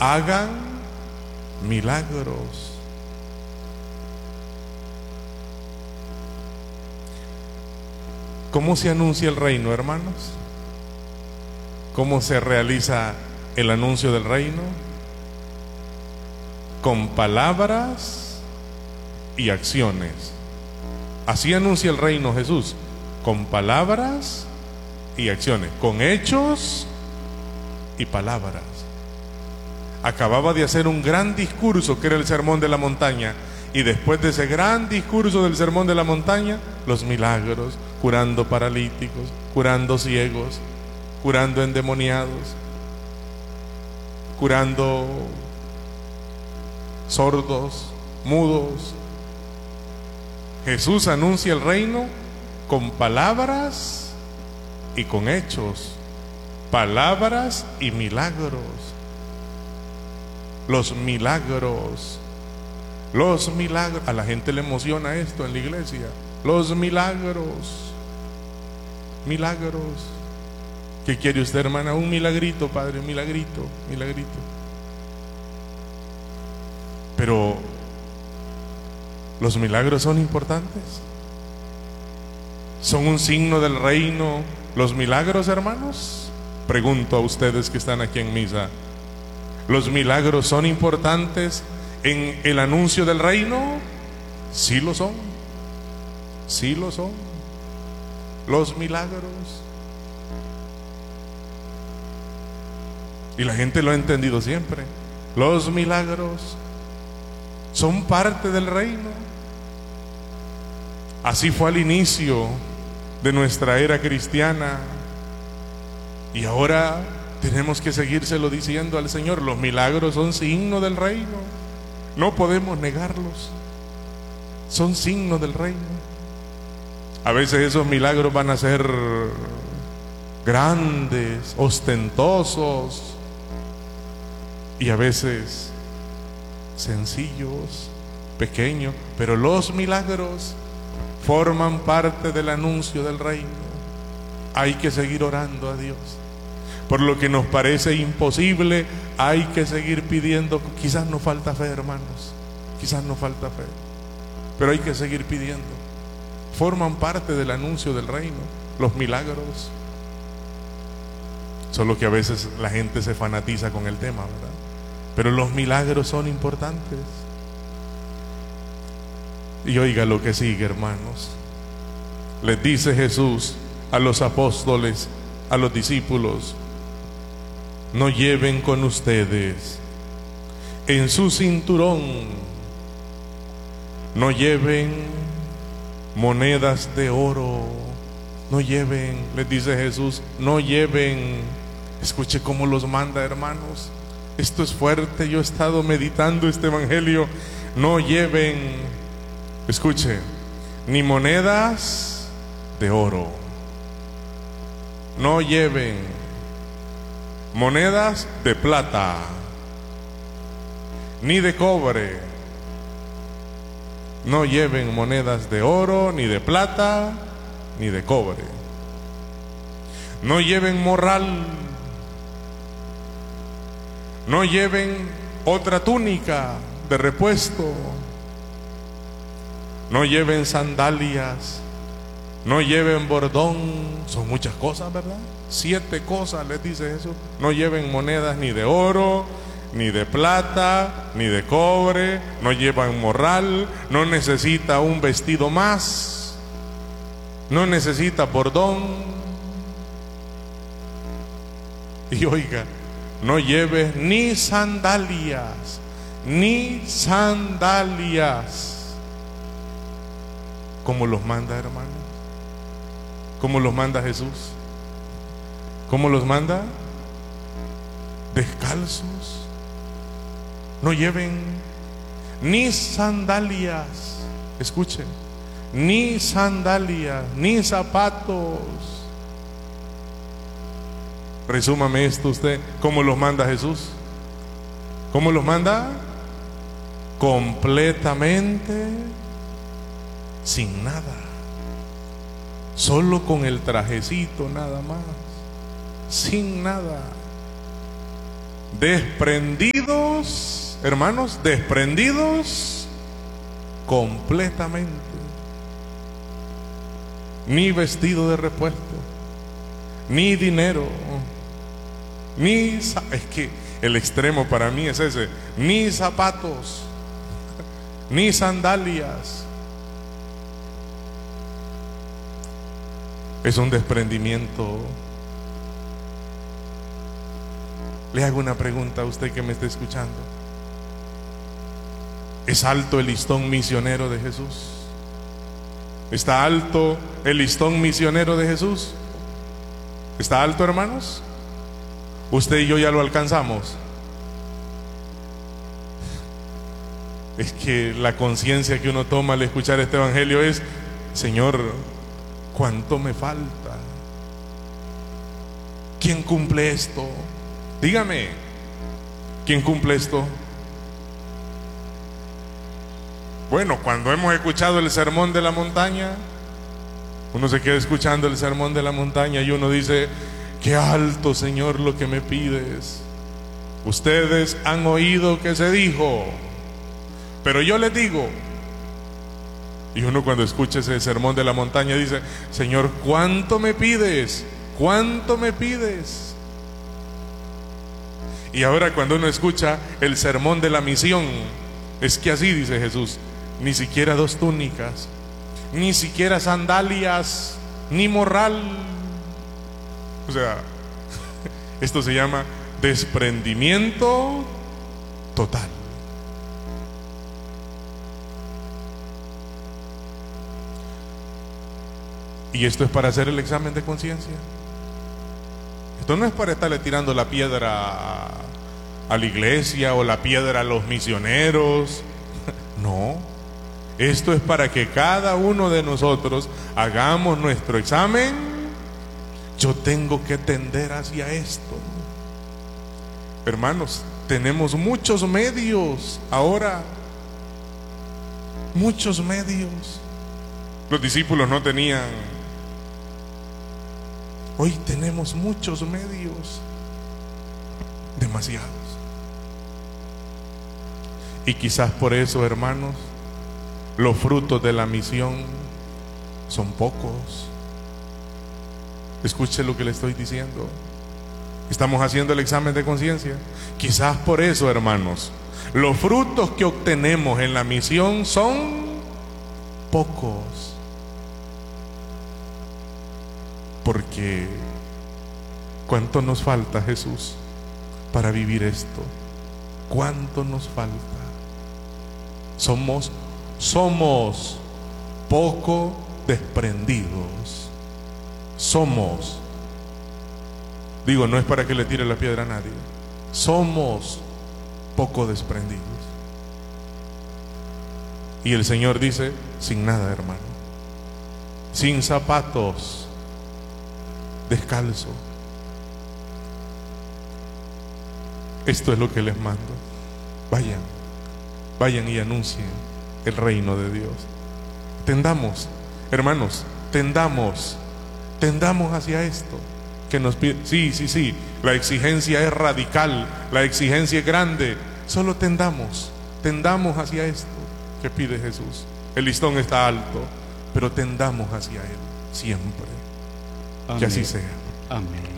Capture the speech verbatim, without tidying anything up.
hagan milagros. ¿Cómo se anuncia el reino, hermanos? ¿Cómo se realiza el anuncio del reino? Con palabras y acciones. Así anuncia el reino Jesús, con palabras y acciones, con hechos y palabras. Acababa de hacer un gran discurso que era el Sermón de la Montaña, y después de ese gran discurso del Sermón de la Montaña, los milagros, curando paralíticos, curando ciegos, curando endemoniados, curando sordos, mudos. Jesús anuncia el reino con palabras y con hechos, palabras y milagros. Los milagros, los milagros, a la gente le emociona esto en la iglesia. Los milagros, milagros. ¿Qué quiere usted, hermana? Un milagrito, padre, un milagrito, milagrito. Pero los milagros son importantes. ¿Son un signo del reino los milagros, hermanos? Pregunto a ustedes que están aquí en misa. ¿Los milagros son importantes en el anuncio del reino? Sí lo son. Sí lo son. Los milagros. Y la gente lo ha entendido siempre. Los milagros son parte del reino. Así fue al inicio de nuestra era cristiana. Y ahora tenemos que seguírselo diciendo al Señor. Los milagros son signo del reino. No podemos negarlos. Son signo del reino. A veces esos milagros van a ser grandes, ostentosos, y a veces sencillos, pequeños, pero los milagros forman parte del anuncio del reino. Hay que seguir orando a Dios. Por lo que nos parece imposible, hay que seguir pidiendo. Quizás nos falta fe, hermanos, quizás nos falta fe, pero hay que seguir pidiendo. Forman parte del anuncio del reino, los milagros. Solo que a veces la gente se fanatiza con el tema, ¿verdad? Pero los milagros son importantes. Y oiga lo que sigue, hermanos. Les dice Jesús a los apóstoles, a los discípulos: no lleven con ustedes en su cinturón, no lleven monedas de oro, no lleven, les dice Jesús, no lleven. Escuche cómo los manda, hermanos. Esto es fuerte. Yo he estado meditando este evangelio. No lleven, escuche, ni monedas de oro, no lleven monedas de plata, ni de cobre. No lleven monedas de oro, ni de plata, ni de cobre. No lleven morral. No lleven otra túnica de repuesto. No lleven sandalias. No lleven bordón. Son muchas cosas, ¿verdad? Siete cosas les dice eso. No lleven monedas ni de oro, ni de plata, ni de cobre. No llevan morral. No necesita un vestido más. No necesita bordón. Y oiga, no lleves ni sandalias, ni sandalias. ¿Cómo los manda, hermano? ¿Cómo los manda Jesús? ¿Cómo los manda? Descalzos. No lleven ni sandalias. Escuchen, ni sandalias, ni zapatos. Resúmame esto usted. ¿Cómo los manda Jesús? ¿Cómo los manda? Completamente sin nada, solo con el trajecito nada más, sin nada, desprendido desprendidos, hermanos, desprendidos completamente. Ni vestido de repuesto, ni dinero, ni, es que el extremo para mí es ese, ni zapatos, ni sandalias. Es un desprendimiento. Le hago una pregunta a usted que me está escuchando. ¿Es alto el listón misionero de Jesús? ¿Está alto el listón misionero de Jesús? ¿Está alto, hermanos? Usted y yo ya lo alcanzamos. Es que la conciencia que uno toma al escuchar este evangelio es: Señor, ¿cuánto me falta? ¿Quién cumple esto? Dígame, ¿quién cumple esto? Bueno, cuando hemos escuchado el sermón de la montaña, uno se queda escuchando el sermón de la montaña y uno dice: qué alto, Señor, lo que me pides. Ustedes han oído que se dijo, pero yo les digo. Y uno cuando escucha ese sermón de la montaña dice: Señor, ¿cuánto me pides? ¿Cuánto me pides? Y ahora cuando uno escucha el sermón de la misión, es que así dice Jesús: ni siquiera dos túnicas, ni siquiera sandalias, ni morral. O sea, esto se llama desprendimiento total. Y esto es para hacer el examen de conciencia. Esto no es para estarle tirando la piedra a la iglesia o la piedra a los misioneros. No, esto es para que cada uno de nosotros hagamos nuestro examen. Yo tengo que tender hacia esto. Hermanos, tenemos muchos medios ahora. Muchos medios. Los discípulos no tenían. Hoy tenemos muchos medios. Demasiados. Y quizás por eso, hermanos, los frutos de la misión son pocos. Escuche lo que le estoy diciendo. Estamos haciendo el examen de conciencia. Quizás por eso, hermanos, los frutos que obtenemos en la misión son pocos. Porque ¿cuánto nos falta, Jesús, para vivir esto? ¿Cuánto nos falta? Somos, somos poco desprendidos. Somos, digo, no es para que le tire la piedra a nadie, somos poco desprendidos. Y el Señor dice: sin nada, hermano, sin zapatos, descalzo. Esto es lo que les mando. Vayan, vayan y anuncien el reino de Dios. Tendamos, hermanos, tendamos Tendamos hacia esto que nos pide. Sí, sí, sí, la exigencia es radical, la exigencia es grande. Solo tendamos, tendamos hacia esto que pide Jesús. El listón está alto, pero tendamos hacia Él siempre. Amén. Que así sea. Amén.